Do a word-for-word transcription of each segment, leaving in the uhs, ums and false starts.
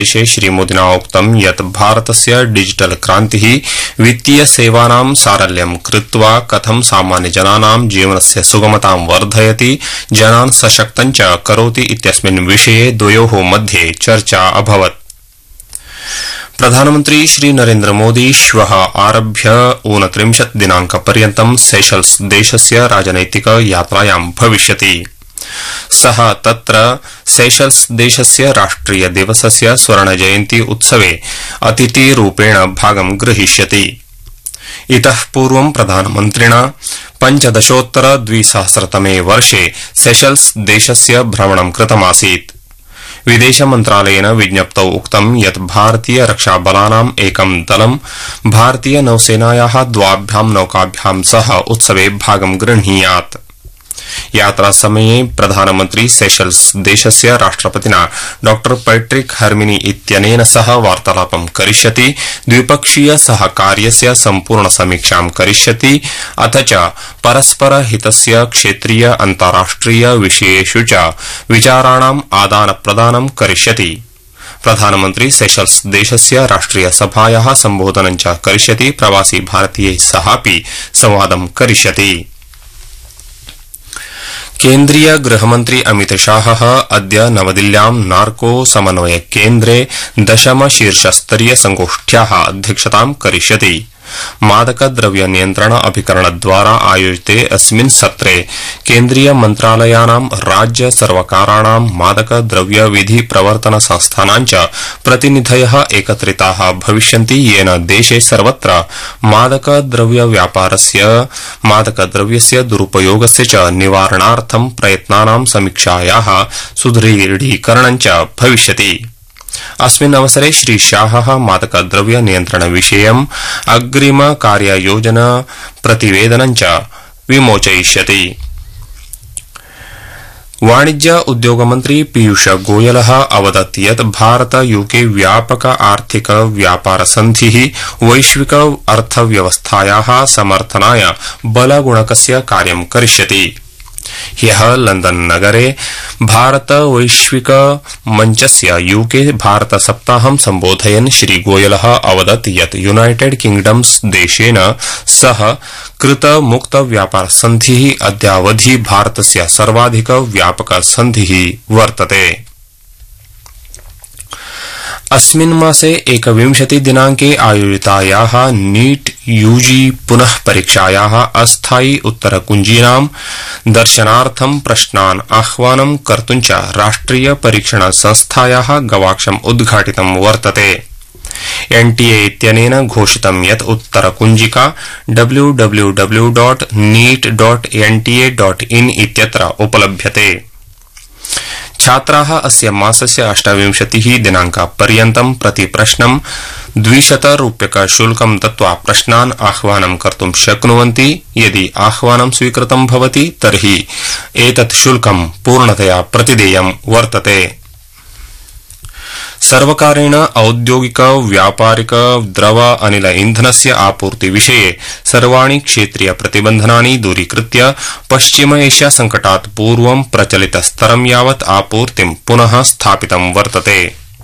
विशे श्रीमोदिना उक्तं यत् भारतस्य डिजिटल क्रान्तिः वित्तीय सेवानां सारल्यं कृत्वा कथं सामान्यजनानां जीवनस्य सुगमतां वर्धयति, जनान् सशक्तं च करोति इत्यस्मिन् विषये द्वयोः मध्ये चर्चा अभवत्। प्रधानमन्त्री श्री नरेन्द्र मोदी श्वः आरभ्य ऊनत्रिंशत् दिनांकपर्यन्तं सेशल्स देशस्य राजनैतिक यात्रायां भविष्यति। सः तत्र सेशल्स देशस्य राष्ट्रिय दिवसस्य स्वर्णजयन्ती उत्सवे अतिथिरूपेण भागं ग्रहीष्यति। इतः पूर्वं प्रधानमन्त्रिणा पञ्चदशोत्तर द्विसहस्रतमे वर्षे सेशल्स देशस्य भ्रमणं कृतमासीत्। विदेशमन्त्रालयेन विज्ञप्तौ उक्तं यत् भारतीय रक्षाबलानाम् एकं दलं भारतीय नौसेनायाः द्वाभ्यां नौकाभ्यां सह उत्सवे भागं गृह्णीयात्। यात्रासमये प्रधानमन्त्री सेशल्स देशस्य राष्ट्रपतिना डॉ पैट्रिक हर्मिनी इत्यनेन सह वार्तालापं करिष्यति, द्विपक्षीय सहकार्यस्य सम्पूर्ण समीक्षां करिष्यति, अथ च परस्परहितस्य क्षेत्रीय अन्ताराष्ट्रिय विषयेषु च विचाराणाम् आदानप्रदानं करिष्यति। प्रधानमन्त्री सेशल्स देशस्य राष्ट्रिय सभायाः सम्बोधनं च करिष्यति, प्रवासी भारतीयैः सहापि संवादं करिष्यति। केन्द्रीय गृहमन्त्री अमित शाहः अद्य नवदिल्ल्यां नार्को समन्वय केन्द्रे दशम शीर्षस्तरीय संगोष्ठ्याः अध्यक्षतां करिष्यति। मादकद्रव्य नियन्त्रण अभिकरणद्वारा आयोजिते अस्मिन् सत्रे केन्द्रीय मन्त्रालयानां राज्य सर्वकाराणां मादकद्रव्य विधि प्रवर्तन संस्थानां च प्रतिनिधयः एकत्रिताः भविष्यन्ति, येन देशे सर्वत्र मादकद्रव्य व्यापारस्य मादकद्रव्यस्य दुरुपयोगस्य च निवारणार्थं प्रयत्नानां समीक्षायाः सुदृढीकरणं च भविष्यति। अस्मिन् अवसरे श्री शाहः मादकद्रव्य नियन्त्रण विषयम् अग्रिम कार्ययोजना प्रतिवेदनं च विमोचयिष्यति। वाणिज्य उद्योगमन्त्री पीयूष गोयलः अवदत् यत् भारत यूके व्यापक आर्थिक व्यापार सन्धिः वैश्विक अर्थव्यवस्थायाः समर्थनाय बलगुणकस्य कार्यं करिष्यति। ह्यः लंदन नगरे भारत वैश्विक मंचस्य यूके भारत सप्ताहं सम्बोधयन् श्री गोयलः अवदत् यत् यूनाइटेड किंगडम्स देशेन सह कृत मुक्त व्यापार सन्धिः अद्यावधि भारतस्य सर्वाधिक व्यापक सन्धिः वर्तते। अस्मिन् मासे एकविंशति दिनांके आयोजितायाः नीट यूजी पुनः परीक्षायाः अस्थायी उत्तरकुञ्जीनां दर्शनार्थं प्रश्नान् आह्वानं कर्तुं च राष्ट्रिय परीक्षण संस्थायाः गवाक्षम् उद्घाटितं वर्तते। एनटीए इत्यनेन घोषितं यत् उत्तरकुञ्जिका W W W dot NEET dot NTA dot in इत्यत्र उपलभ्यते। छात्राः अस्य मासस्य अष्टाविंशतिः दिनांकपर्यन्तं प्रतिप्रश्नं द्विशत रूप्यक शुल्कं दत्त्वा प्रश्नान् आह्वानं कर्तुं शक्नुवन्ति। यदि आह्वानं स्वीकृतं भवति तर्हि एतत् शुल्कं पूर्णतया प्रतिदेयं वर्तते। सर्वकारेण औद्योगिक व्यापारिक द्रव अनिल इंधनस्य आपूर्ति विषये सर्वाणि क्षेत्रीय प्रतिबन्धनानि दूरीकृत्य पश्चिम एशिया संकटात् पूर्वं प्रचलित स्तरं यावत् आपूर्तिं पुनः स्थापितं वर्तते।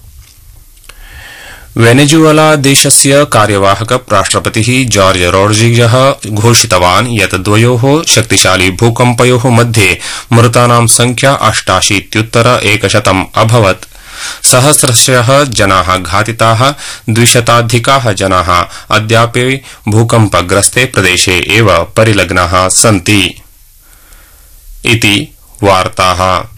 वेनेजुएला देशस्य कार्यवाहक राष्ट्रपतिः जॉर्ज रोड्रिगेज घोषितवान् यत् द्वयोः शक्तिशाली भूकम्पयोः मध्ये मृतानां संख्या अष्टाशीत्युत्तर एकशतम् अभवत्। सहस्रशः जनाः घातिताः, द्विशताधिकाः जनाः अद्यापि भूकम्पग्रस्ते प्रदेशे एव परिलग्नाः सन्ति। इति वार्ताः।